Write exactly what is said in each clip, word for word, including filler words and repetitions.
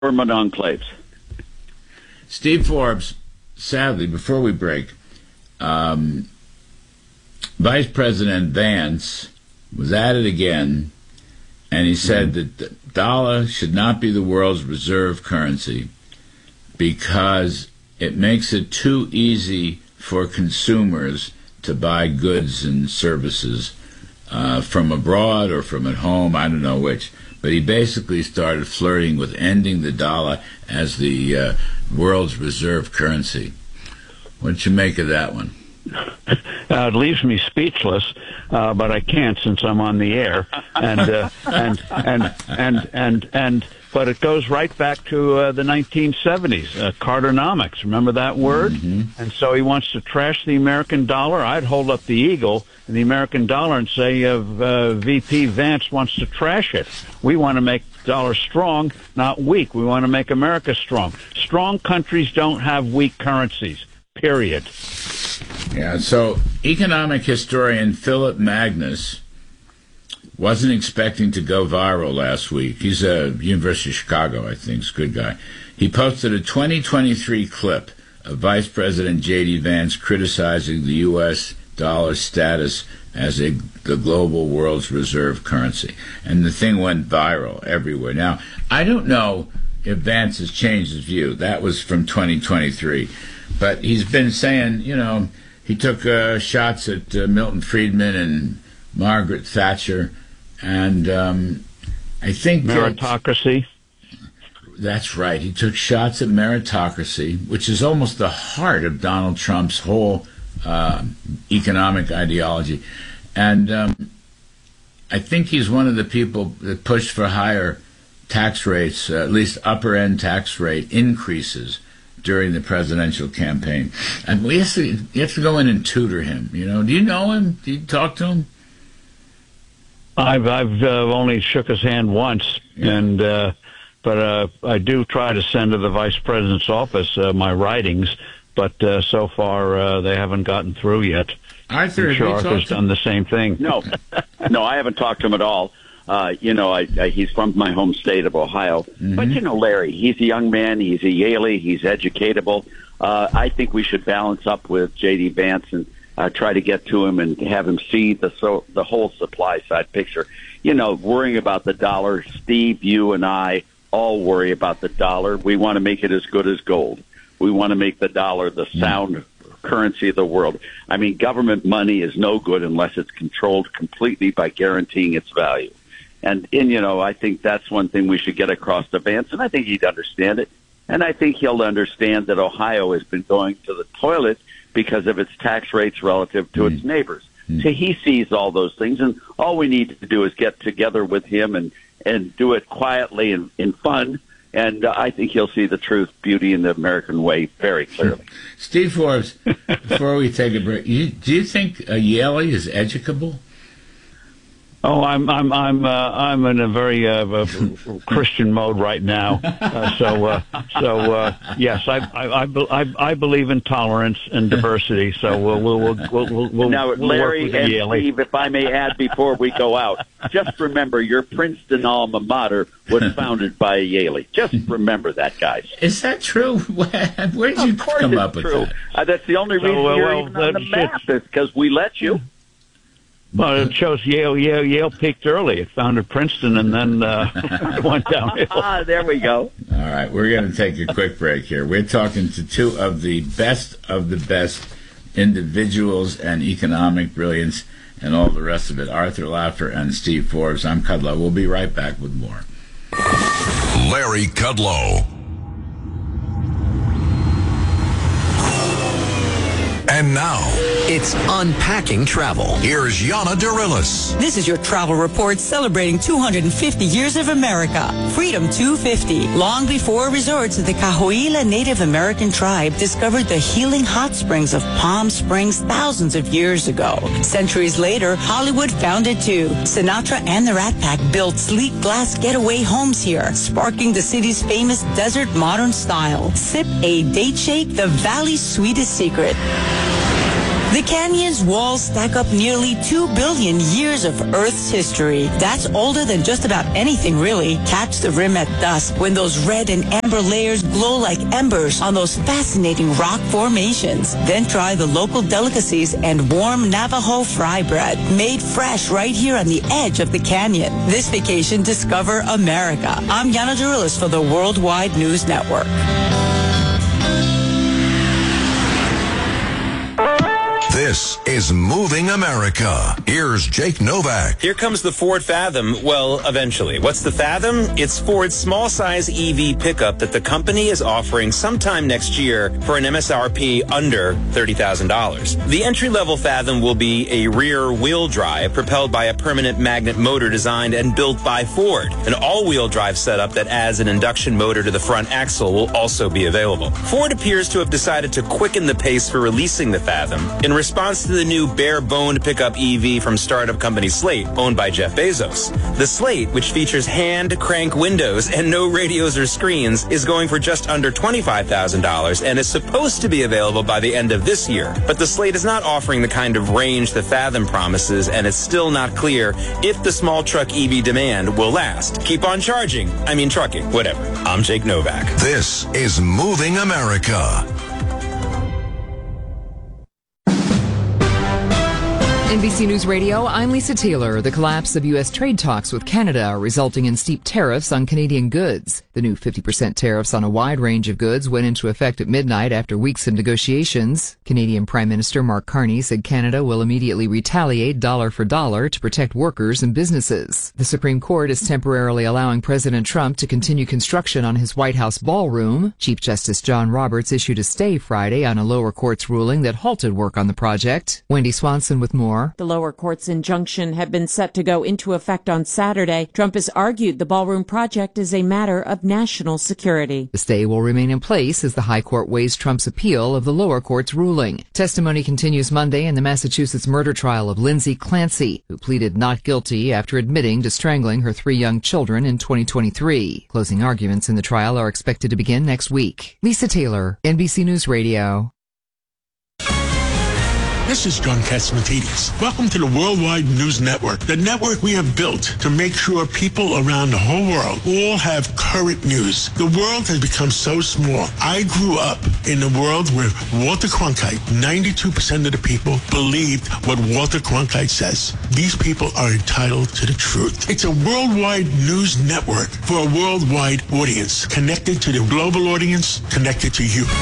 government enclaves. Steve Forbes, sadly, before we break, um, Vice President Vance was at it again, and he said mm-hmm. that the dollar should not be the world's reserve currency because it makes it too easy for consumers to buy goods and services uh, from abroad or from at home, I don't know which. But he basically started flirting with ending the dollar as the uh, world's reserve currency. What did you make of that one? Uh, it leaves me speechless, uh, but I can't since I'm on the air. And uh, and, and and and and but it goes right back to uh, the nineteen seventies, uh, Carternomics. Remember that word? Mm-hmm. And so he wants to trash the American dollar. I'd hold up the eagle and the American dollar and say, uh, uh, V P Vance wants to trash it. We want to make the dollar strong, not weak. We want to make America strong. Strong countries don't have weak currencies. Period. Yeah, so economic historian Philip Magnus wasn't expecting to go viral last week. He's a University of Chicago, I think. He's a good guy. He posted a twenty twenty-three clip of Vice President J D. Vance criticizing the U S dollar status as a, the global world's reserve currency. And the thing went viral everywhere. Now, I don't know if Vance has changed his view. That was from twenty twenty-three. But he's been saying, you know, he took uh, shots at uh, Milton Friedman and Margaret Thatcher, and um, I think meritocracy. That, that's right. He took shots at meritocracy, which is almost the heart of Donald Trump's whole uh, economic ideology. And um, I think he's one of the people that pushed for higher tax rates, uh, at least upper-end tax rate increases during the presidential campaign. And we have to, you have to go in and tutor him. You know, do you know him? Do you talk to him? I've I've uh, only shook his hand once, yeah. and uh, but uh, I do try to send to the vice president's office uh, my writings, but uh, so far uh, they haven't gotten through yet. Arthur, I'm sure Arthur's done the same thing. No, no, I haven't talked to him at all. Uh, you know, I, I, he's from my home state of Ohio. Mm-hmm. But, you know, Larry, he's a young man. He's a Yaley. He's educatable. Uh, I think we should balance up with J D. Vance and uh, try to get to him and have him see the so, the whole supply side picture. You know, worrying about the dollar, Steve, you and I all worry about the dollar. We want to make it as good as gold. We want to make the dollar the sound mm-hmm. currency of the world. I mean, government money is no good unless it's controlled completely by guaranteeing its value. And, and, you know, I think that's one thing we should get across to Vance, and I think he'd understand it. And I think he'll understand that Ohio has been going to the toilet because of its tax rates relative to mm. its neighbors. Mm. So he sees all those things, and all we need to do is get together with him and, and do it quietly and in fun, and uh, I think he'll see the truth, beauty, and the American way very clearly. Steve Forbes, before we take a break, you, do you think uh, Yale is educable? Oh, I'm I'm I'm uh, I'm in a very uh, uh, Christian mode right now. Uh, so uh, so uh, yes, I I, I I believe in tolerance and diversity. So we'll we'll we'll we'll, we'll now, we'll Larry work with and Yale. Steve, if I may add before we go out, just remember your Princeton alma mater was founded by a Yaley. Just remember that, guys. Is that true? Where did you come up with true. that? Uh, that's the only reason so, uh, you're well, even on the map is because we let you. Well, it shows Yale, Yale, Yale peaked early. It founded Princeton and then uh, went downhill. Ah, there we go. All right, we're going to take a quick break here. We're talking to two of the best of the best individuals and economic brilliance and all the rest of it. Arthur Laffer and Steve Forbes. I'm Kudlow. We'll be right back with more. Larry Kudlow. And now, it's Unpacking Travel. Here's Yana Darilis. This is your travel report celebrating two hundred fifty years of America. Freedom two fifty. Long before resorts of the Cahuilla Native American tribe discovered the healing hot springs of Palm Springs thousands of years ago. Centuries later, Hollywood found it too. Sinatra and the Rat Pack built sleek glass getaway homes here, sparking the city's famous desert modern style. Sip a date shake, the Valley's sweetest secret. The canyon's walls stack up nearly two billion years of Earth's history. That's older than just about anything, really. Catch the rim at dusk when those red and amber layers glow like embers on those fascinating rock formations. Then try the local delicacies and warm Navajo fry bread, made fresh right here on the edge of the canyon. This vacation, discover America. I'm Yana Durilis for the Worldwide News Network. This is Moving America. Here's Jake Novak. Here comes the Ford Fathom, well, eventually. What's the Fathom? It's Ford's small-size E V pickup that the company is offering sometime next year for an M S R P under thirty thousand dollars. The entry-level Fathom will be a rear-wheel drive propelled by a permanent magnet motor designed and built by Ford. An all-wheel drive setup that adds an induction motor to the front axle will also be available. Ford appears to have decided to quicken the pace for releasing the Fathom in response to the new bare-boned pickup E V from startup company Slate, owned by Jeff Bezos. The Slate, which features hand-crank windows and no radios or screens, is going for just under twenty-five thousand dollars and is supposed to be available by the end of this year. But the Slate is not offering the kind of range the Fathom promises, and it's still not clear if the small truck E V demand will last. Keep on charging. I mean trucking, whatever. I'm Jake Novak. This is Moving America. N B C News Radio, I'm Lisa Taylor. The collapse of U S trade talks with Canada are resulting in steep tariffs on Canadian goods. The new fifty percent tariffs on a wide range of goods went into effect at midnight after weeks of negotiations. Canadian Prime Minister Mark Carney said Canada will immediately retaliate dollar for dollar to protect workers and businesses. The Supreme Court is temporarily allowing President Trump to continue construction on his White House ballroom. Chief Justice John Roberts issued a stay Friday on a lower court's ruling that halted work on the project. Wendy Swanson with more. The lower court's injunction had been set to go into effect on Saturday. Trump has argued the ballroom project is a matter of national security. The stay will remain in place as the High Court weighs Trump's appeal of the lower court's ruling. Testimony continues Monday in the Massachusetts murder trial of Lindsay Clancy, who pleaded not guilty after admitting to strangling her three young children in twenty twenty-three. Closing arguments in the trial are expected to begin next week. Lisa Taylor, N B C News Radio. This is John Catsimatidis. Welcome to the Worldwide News Network, the network we have built to make sure people around the whole world all have current news. The world has become so small. I grew up in a world where Walter Cronkite, ninety-two percent of the people believed what Walter Cronkite says. These people are entitled to the truth. It's a worldwide news network for a worldwide audience, connected to the global audience, connected to you.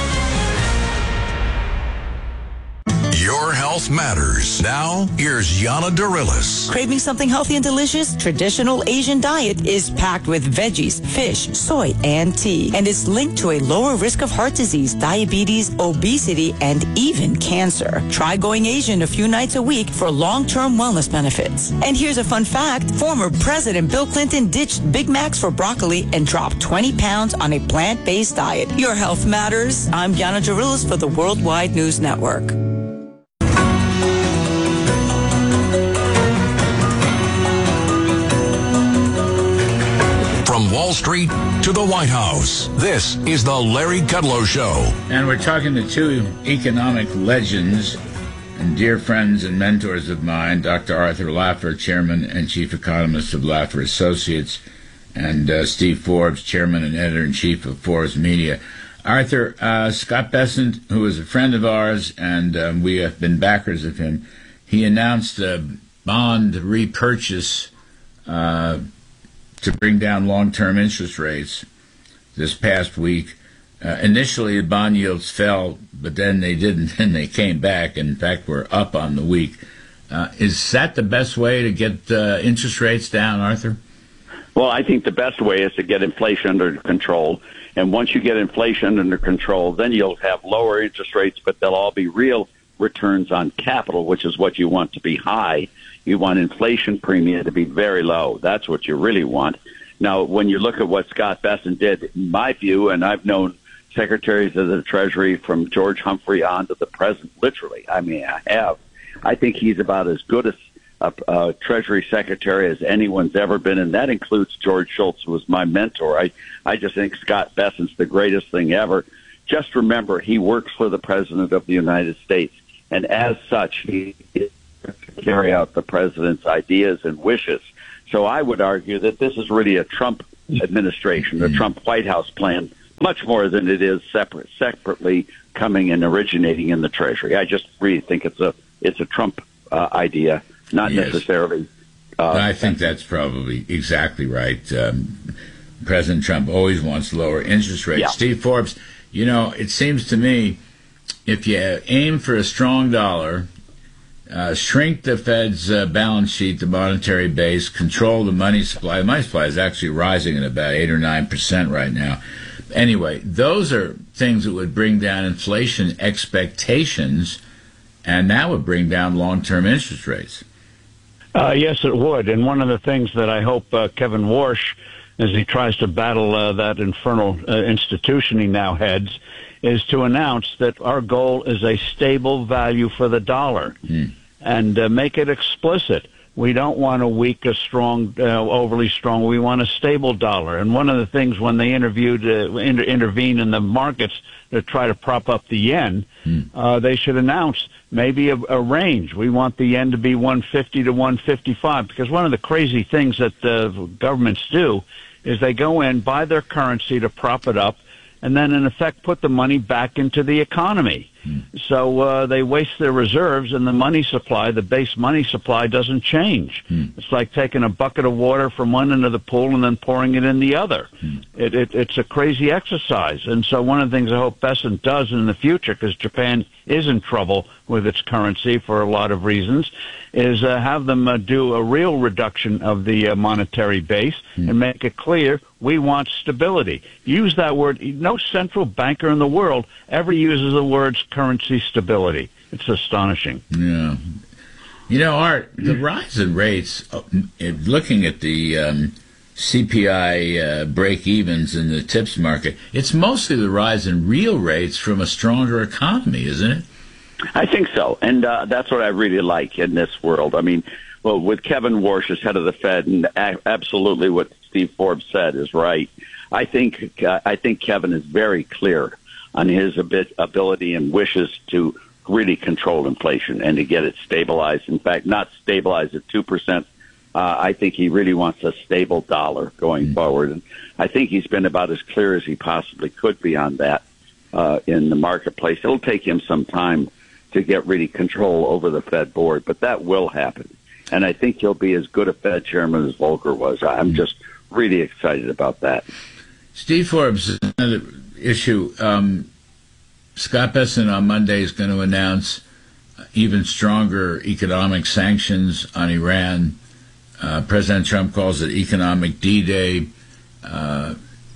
Your health matters. Now, here's Yana Durilis. Craving something healthy and delicious? Traditional Asian diet is packed with veggies, fish, soy, and tea, and is linked to a lower risk of heart disease, diabetes, obesity, and even cancer. Try going Asian a few nights a week for long-term wellness benefits. And here's a fun fact. Former President Bill Clinton ditched Big Macs for broccoli and dropped twenty pounds on a plant-based diet. Your health matters. I'm Yana Durilis for the Worldwide News Network. From Wall Street to the White House, this is the Larry Kudlow Show. And we're talking to two economic legends and dear friends and mentors of mine, Doctor Arthur Laffer, Chairman and Chief Economist of Laffer Associates, and uh, Steve Forbes, Chairman and Editor-in-Chief of Forbes Media. Arthur, uh, Scott Bessent, who is a friend of ours, and um, we have been backers of him, he announced a bond repurchase uh to bring down long-term interest rates this past week. Uh, initially, the bond yields fell, but then they didn't, and they came back. In fact, we're up on the week. Uh, is that the best way to get uh, interest rates down, Arthur? Well, I think the best way is to get inflation under control. And once you get inflation under control, then you'll have lower interest rates, but they'll all be real returns on capital, which is what you want to be high. You want inflation premium to be very low. That's what you really want. Now, when you look at what Scott Bessent did, in my view, and I've known secretaries of the Treasury from George Humphrey on to the present, literally. I mean, I have. I think he's about as good a, a, a Treasury Secretary as anyone's ever been, and that includes George Shultz, who was my mentor. I, I just think Scott Bessent's the greatest thing ever. Just remember, he works for the President of the United States. and as such, he is to carry out the president's ideas and wishes. So I would argue that this is really a Trump administration, a Trump White House plan, much more than it is separate, separately coming and originating in the Treasury. I just really think it's a it's a Trump uh, idea, not yes. necessarily. Uh, I think that's probably exactly right. Um, President Trump always wants lower interest rates. Yeah. Steve Forbes, you know, it seems to me if you aim for a strong dollar, uh, shrink the Fed's uh, balance sheet, the monetary base, control the money supply. The money supply is actually rising at about eight or nine percent right now. Anyway, those are things that would bring down inflation expectations, and that would bring down long-term interest rates. Uh, yes, it would. And one of the things that I hope uh, Kevin Warsh, as he tries to battle uh, that infernal uh, institution he now heads, is to announce that our goal is a stable value for the dollar mm. and uh, make it explicit. We don't want a weak, a strong, uh, overly strong. We want a stable dollar. And one of the things when they interviewed, uh, inter- intervene in the markets to try to prop up the yen, mm. uh, they should announce maybe a, a range. We want the yen to be one fifty to one fifty-five, because one of the crazy things that uh, governments do is they go in, buy their currency to prop it up, and then in effect put the money back into the economy. Mm. So uh, they waste their reserves, and the money supply, the base money supply, doesn't change. Mm. It's like taking a bucket of water from one end of the pool and then pouring it in the other. Mm. It, it, it's a crazy exercise. And so one of the things I hope Bessent does in the future, because Japan is in trouble with its currency for a lot of reasons, is uh, have them uh, do a real reduction of the uh, monetary base mm. and make it clear we want stability. Use that word. No central banker in the world ever uses the words currency stability. It's astonishing. Yeah. You know, Art, the rise in rates, uh, looking at the um, C P I uh, break-evens in the tips market, it's mostly the rise in real rates from a stronger economy, isn't it? I think so, and uh, that's what I really like in this world. I mean, well, with Kevin Warsh as head of the Fed, and a- absolutely what Steve Forbes said is right. I think uh, I think Kevin is very clear on his abi- ability and wishes to really control inflation and to get it stabilized. In fact, not stabilized at two percent. Uh, I think he really wants a stable dollar going mm-hmm. forward, and I think he's been about as clear as he possibly could be on that uh, in the marketplace. It'll take him some time to get really control over the Fed board, but that will happen. And I think he'll be as good a Fed chairman as Volcker was. I'm just really excited about that. Steve Forbes, another issue. Um, Scott Bessent on Monday is going to announce even stronger economic sanctions on Iran. Uh, President Trump calls it economic D-Day. Uh,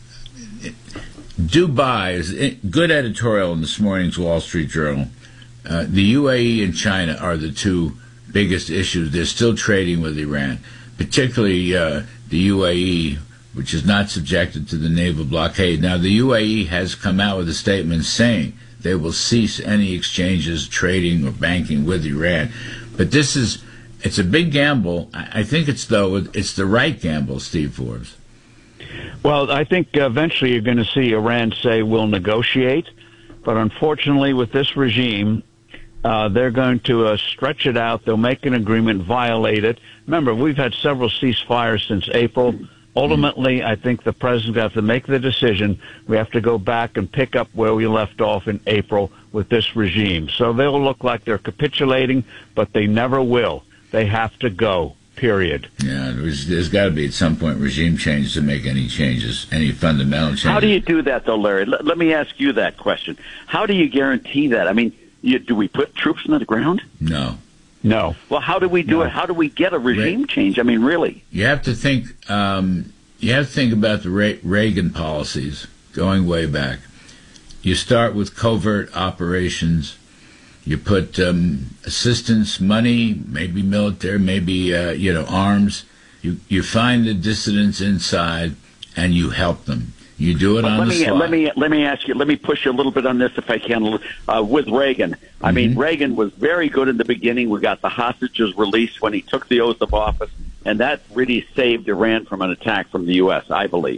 Dubai is a good editorial in this morning's Wall Street Journal. Uh, the U A E and China are the two biggest issues. They're still trading with Iran, particularly uh, the U A E, which is not subjected to the naval blockade. Now, the U A E has come out with a statement saying they will cease any exchanges, trading, or banking with Iran. But this is, it's a big gamble. I think it's, though, it's the right gamble, Steve Forbes. Well, I think eventually you're going to see Iran say we'll negotiate. But unfortunately, with this regime, Uh, they're going to uh, stretch it out. They'll make an agreement, violate it. Remember, we've had several ceasefires since April. Ultimately, I think the president's got to make the decision. We have to go back and pick up where we left off in April with this regime. So they'll look like they're capitulating, but they never will. They have to go, period. Yeah, there's, there's got to be at some point regime change to make any changes, any fundamental changes. How do you do that, though, Larry? Let, let me ask you that question. How do you guarantee that? I mean, You, do we put troops on the ground? No. No. Well, how do we do no. it? How do we get a regime change? I mean, really? You have to think. Um, you have to think about the Re- Reagan policies going way back. You start with covert operations. You put um, assistance, money, maybe military, maybe uh, you know arms. You you find the dissidents inside, and you help them. You do it but on let the me, slide. Let me let me ask you. Let me push you a little bit on this, if I can. Uh, with Reagan, mm-hmm. I mean, Reagan was very good in the beginning. We got the hostages released when he took the oath of office, and that really saved Iran from an attack from the U S, I believe.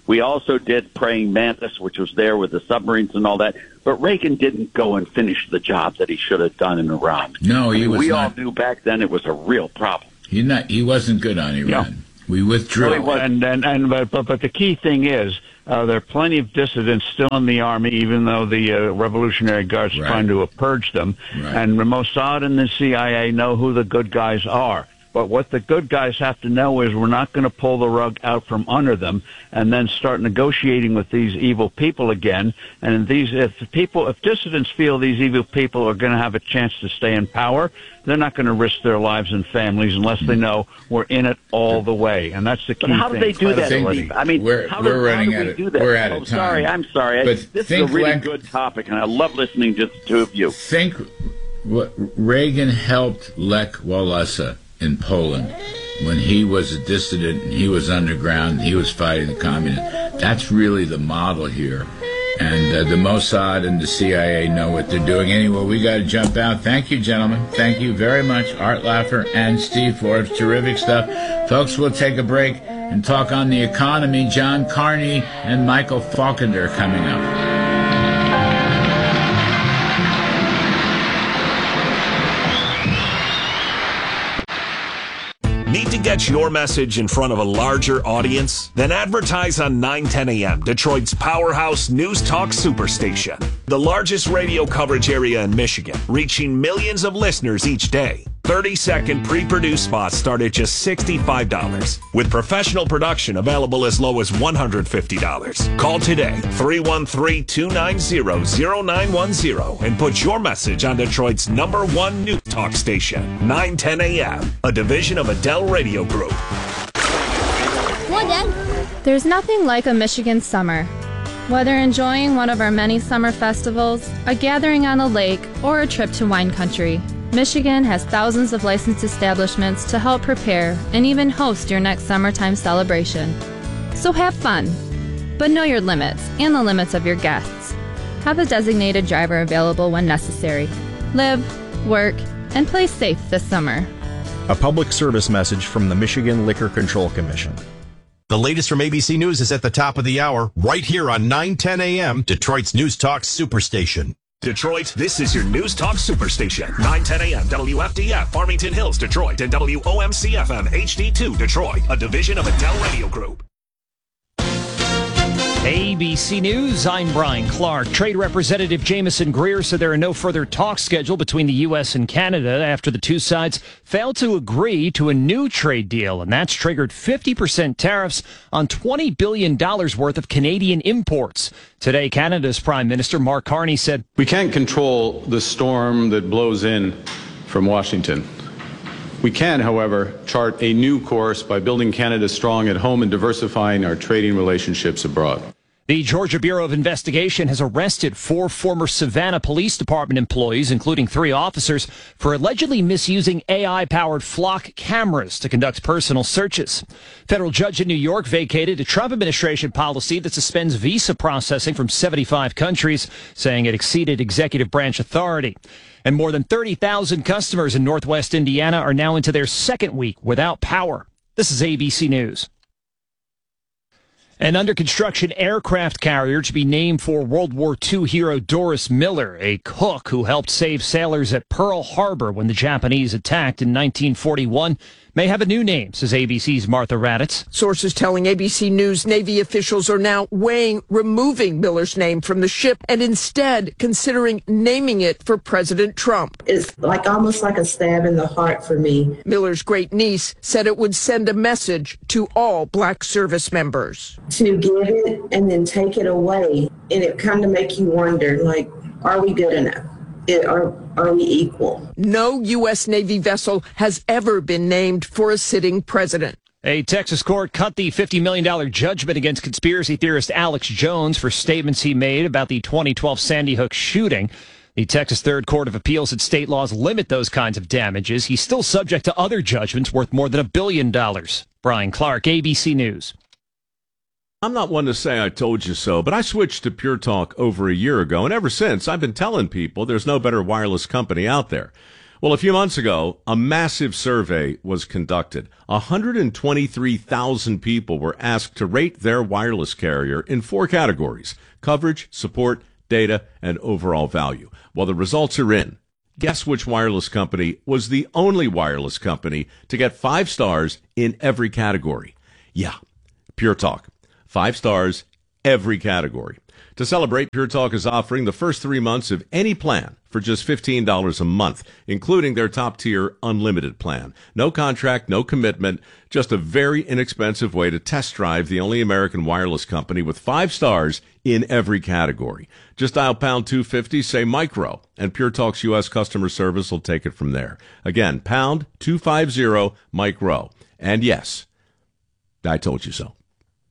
We also did Praying Mantis, which was there with the submarines and all that. But Reagan didn't go and finish the job that he should have done in Iran. No, he I mean, was we not. all knew back then it was a real problem. He not. He wasn't good on Iran. Yeah. We withdrew. Well, and and and but but, but the key thing is uh, there are plenty of dissidents still in the army, even though the uh, Revolutionary Guards are Right. trying to purge them. Right. And Mossad and the C I A know who the good guys are. But what the good guys have to know is we're not going to pull the rug out from under them and then start negotiating with these evil people again. And these, if people, if dissidents feel these evil people are going to have a chance to stay in power, they're not going to risk their lives and families unless they know we're in it all the way. And that's the key But how do thing. they do that, Credibility. Steve? I mean, We're- how we're do, running how do out we of- do that? we're out of oh, Sorry, time. I'm sorry. But this is a think really like- good topic, and I love listening to the two of you. Think what Reagan helped Lech Walesa in Poland when he was a dissident and he was underground and he was fighting the communists. That's really the model here. And uh, the Mossad and the C I A know what they're doing. Anyway, we got to jump out. Thank you, gentlemen. Thank you very much, Art Laffer and Steve Forbes. Terrific stuff. Folks, we'll take a break and talk on the economy. John Carney and Michael Faulkner coming up. Need to get your message in front of a larger audience? Then advertise on nine ten A M, Detroit's powerhouse news talk superstation. The largest radio coverage area in Michigan, reaching millions of listeners each day. thirty-second pre-produced spots start at just sixty-five dollars, with professional production available as low as one hundred fifty dollars. Call today, three one three, two nine zero, zero nine one zero, and put your message on Detroit's number one news talk station, nine ten A M, a division of Adele Radio Group. What, Dad? There's nothing like a Michigan summer. Whether enjoying one of our many summer festivals, a gathering on a lake, or a trip to wine country, Michigan has thousands of licensed establishments to help prepare and even host your next summertime celebration. So have fun, but know your limits and the limits of your guests. Have a designated driver available when necessary. Live, work, and play safe this summer. A public service message from the Michigan Liquor Control Commission. The latest from A B C News is at the top of the hour, right here on nine ten A M, Detroit's News Talk Superstation. Detroit, this is your News Talk Superstation. nine ten A M, W F D F, Farmington Hills, Detroit, and W O M C F M H D two, Detroit, a division of Adele Radio Group. A B C News, I'm Brian Clark. Trade Representative Jamison Greer said there are no further talks scheduled between the U S and Canada after the two sides failed to agree to a new trade deal, and that's triggered fifty percent tariffs on twenty billion dollars worth of Canadian imports. Today, Canada's Prime Minister Mark Carney said, "We can't control the storm that blows in from Washington. We can, however, chart a new course by building Canada strong at home and diversifying our trading relationships abroad." The Georgia Bureau of Investigation has arrested four former Savannah Police Department employees, including three officers, for allegedly misusing A I-powered flock cameras to conduct personal searches. Federal judge in New York vacated a Trump administration policy that suspends visa processing from seventy-five countries, saying it exceeded executive branch authority. And more than thirty thousand customers in Northwest Indiana are now into their second week without power. This is A B C News. An under-construction aircraft carrier to be named for World War Two hero Doris Miller, a cook who helped save sailors at Pearl Harbor when the Japanese attacked in nineteen forty-one, may have a new name, says A B C's Martha Raddatz. Sources telling A B C News Navy officials are now weighing removing Miller's name from the ship and instead considering naming it for President Trump. It's like almost like a stab in the heart for me. Miller's great niece said it would send a message to all black service members. To give it and then take it away, and it kind of make you wonder, like, are we good enough? It, are, are we equal? No U S Navy vessel has ever been named for a sitting president. A Texas court cut the fifty million dollars judgment against conspiracy theorist Alex Jones for statements he made about the twenty twelve Sandy Hook shooting. The Texas Third Court of Appeals said state laws limit those kinds of damages. He's still subject to other judgments worth more than a billion dollars. Brian Clark, A B C News. I'm not one to say I told you so, but I switched to Pure Talk over a year ago, and ever since, I've been telling people there's no better wireless company out there. Well, a few months ago, a massive survey was conducted. one hundred twenty-three thousand people were asked to rate their wireless carrier in four categories: coverage, support, data, and overall value. Well, the results are in. Guess which wireless company was the only wireless company to get five stars in every category? Yeah, Pure Talk. Five stars, every category. To celebrate, Pure Talk is offering the first three months of any plan for just fifteen dollars a month, including their top-tier unlimited plan. No contract, no commitment, just a very inexpensive way to test drive the only American wireless company with five stars in every category. Just dial pound two fifty, say micro, and Pure Talk's U S customer service will take it from there. Again, pound two fifty, micro. And yes, I told you so.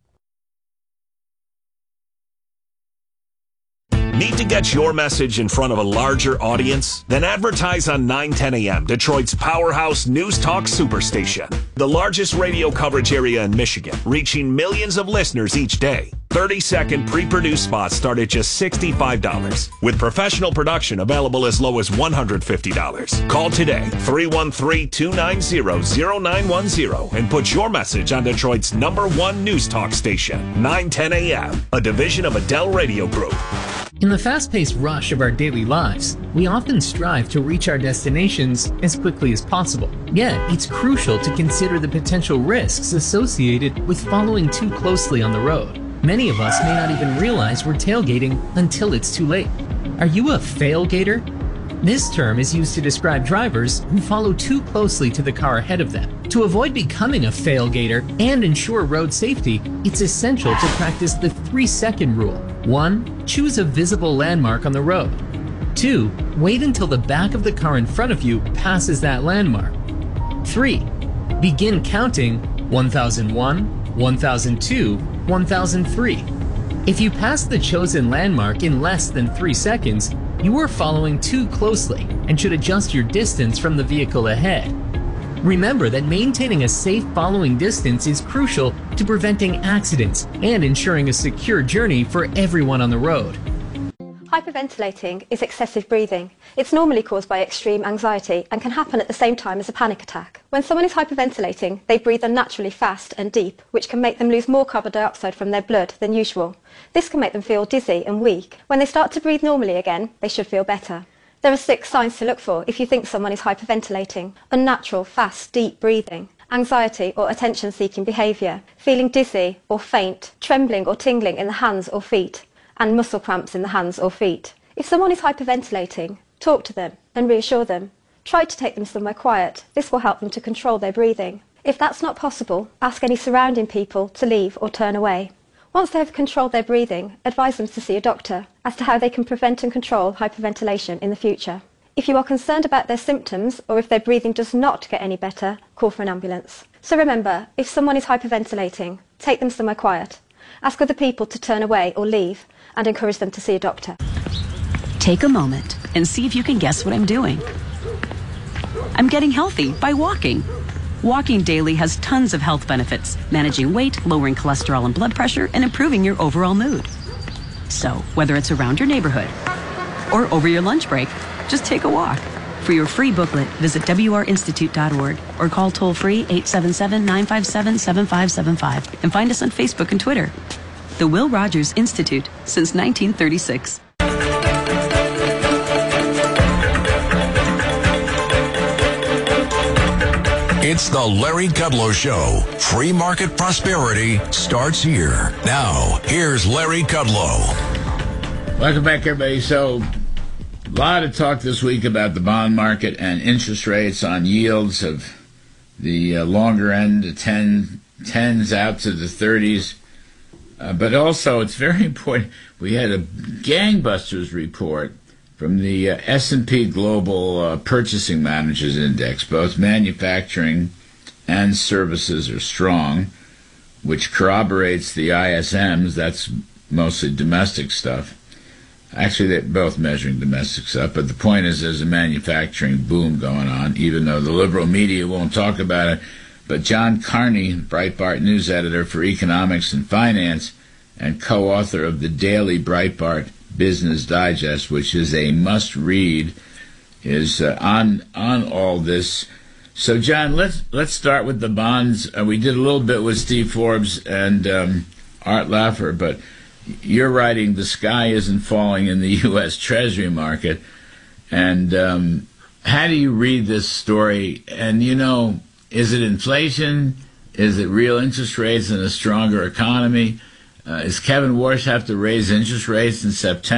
Need to get your message in front of a larger audience? Then advertise on nine ten a.m., Detroit's powerhouse news talk superstation. The largest radio coverage area in Michigan, reaching millions of listeners each day. thirty-second pre-produced spots start at just sixty-five dollars, with professional production available as low as one hundred fifty dollars. Call today, three one three, two nine zero, zero nine one zero, and put your message on Detroit's number one news talk station, nine ten a.m., a division of Adele Radio Group. In the fast-paced rush of our daily lives, we often strive to reach our destinations as quickly as possible. Yet, it's crucial to consider the potential risks associated with following too closely on the road. Many of us may not even realize we're tailgating until it's too late. Are you a failgater? This term is used to describe drivers who follow too closely to the car ahead of them. To avoid becoming a failgater and ensure road safety, it's essential to practice the three-second rule. One, choose a visible landmark on the road. Two, wait until the back of the car in front of you passes that landmark. Three, begin counting one thousand one, one thousand two, one thousand three. If you pass the chosen landmark in less than three seconds, you are following too closely and should adjust your distance from the vehicle ahead. Remember that maintaining a safe following distance is crucial to preventing accidents and ensuring a secure journey for everyone on the road. Hyperventilating is excessive breathing. It's normally caused by extreme anxiety and can happen at the same time as a panic attack. When someone is hyperventilating, they breathe unnaturally fast and deep, which can make them lose more carbon dioxide from their blood than usual. This can make them feel dizzy and weak. When they start to breathe normally again, they should feel better. There are six signs to look for if you think someone is hyperventilating: unnatural, fast, deep breathing, anxiety or attention-seeking behaviour, feeling dizzy or faint, trembling or tingling in the hands or feet, and muscle cramps in the hands or feet. If someone is hyperventilating, talk to them and reassure them. Try to take them somewhere quiet. This will help them to control their breathing. If that's not possible, ask any surrounding people to leave or turn away. Once they have controlled their breathing, advise them to see a doctor as to how they can prevent and control hyperventilation in the future. If you are concerned about their symptoms or if their breathing does not get any better, call for an ambulance. So remember, if someone is hyperventilating, take them somewhere quiet. Ask other people to turn away or leave, and encourage them to see a doctor. Take a moment and see if you can guess what I'm doing. I'm getting healthy by walking. Walking daily has tons of health benefits, managing weight, lowering cholesterol and blood pressure, and improving your overall mood. So, whether it's around your neighborhood or over your lunch break, just take a walk. For your free booklet, visit W R institute dot org or call toll-free eight seven seven, nine five seven, seven five seven five and find us on Facebook and Twitter. The Will Rogers Institute, since nineteen thirty-six. It's the Larry Kudlow Show. Free market prosperity starts here. Now, here's Larry Kudlow. Welcome back, everybody. So, a lot of talk this week about the bond market and interest rates on yields of the uh, longer end, the ten, tens out to the thirties. Uh, but also, it's very important, we had a gangbusters report from the uh, S and P Global uh, Purchasing Managers Index. Both manufacturing and services are strong, which corroborates the I S Ms. That's mostly domestic stuff. Actually, they're both measuring domestic stuff, but the point is there's a manufacturing boom going on, even though the liberal media won't talk about it. But John Carney, Breitbart news editor for economics and finance and co-author of the daily Breitbart Business Digest, which is a must-read is uh, on on all this. So, John, let's let's start with the bonds. Uh, we did a little bit with Steve Forbes and um, Art Laffer, but you're writing "The Sky Isn't Falling" in the U S Treasury market. And um, how do you read this story? And, you know, is it inflation? Is it real interest rates and a stronger economy? Uh, is Kevin Warsh have to raise interest rates in September?